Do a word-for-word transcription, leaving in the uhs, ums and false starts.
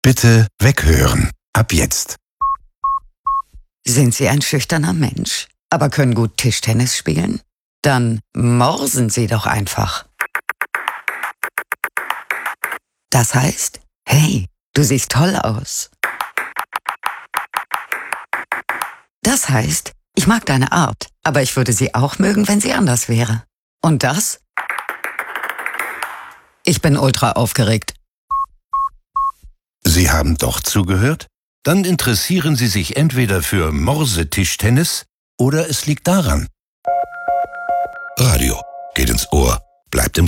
Bitte weghören. Ab jetzt. Sind Sie ein schüchterner Mensch, aber können gut Tischtennis spielen? Dann morsen Sie doch einfach. Das heißt, hey, du siehst toll aus. Das heißt, ich mag deine Art, aber ich würde sie auch mögen, wenn sie anders wäre. Und das? Ich bin ultra aufgeregt. Sie haben doch zugehört? Dann interessieren Sie sich entweder für Morsetischtennis oder es liegt daran. Radio geht ins Ohr, bleibt im